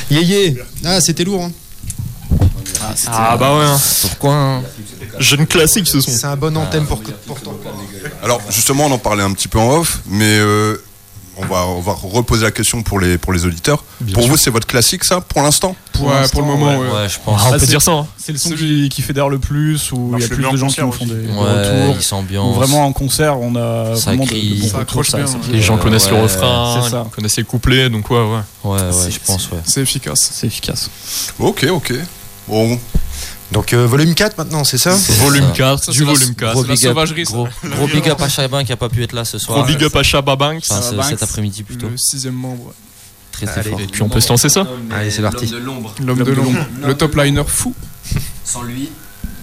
Yéyé. Ah, c'était lourd. Hein. Bah ouais. Pourquoi hein. Jeune classique ce son. C'est un bon anthem pour toi. Alors justement, on en parlait un petit peu en off, mais on va reposer la question pour les auditeurs. Bien pour sûr. vous, c'est votre classique ça, pour l'instant? Pour le moment, Ouais, je pense. On peut dire ça. Hein. C'est le son qui fédère le plus, où il y a plus de gens qui nous font des Ouais, retours. il s'ambiance. Où vraiment en concert, on a Ça vraiment crie, de bons ça retours. accroche bien. Les gens connaissent le ouais, refrain, c'est ça. ils connaissent les couplets, donc ouais. Ouais, je pense, ouais. C'est efficace. C'est efficace. Ok. Bon, Donc volume 4 maintenant, c'est ça? Volume ça. 4, Ça, du c'est la- volume 4. Gros c'est la big up, sauvagerie, ça. gros big up à Chabin qui a pas pu être là ce soir. Gros big up à Chababanks. Enfin, Banks. cet après-midi plutôt. Le 6e membre. Très Allez. fort. Et puis on peut se lancer ça. Allez, c'est parti. L'homme de l'ombre. Le top liner fou. Sans lui,